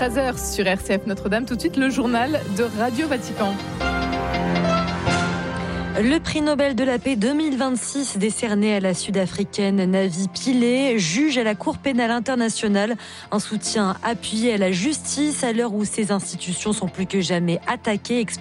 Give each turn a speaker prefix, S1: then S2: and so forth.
S1: 13h sur RCF Notre-Dame. Tout de suite, le journal de Radio Vatican.
S2: Le prix Nobel de la paix 2026 décerné à la Sud-Africaine Navi Pillay, juge à la Cour pénale internationale, un soutien appuyé à la justice à l'heure où ces institutions sont plus que jamais attaquées.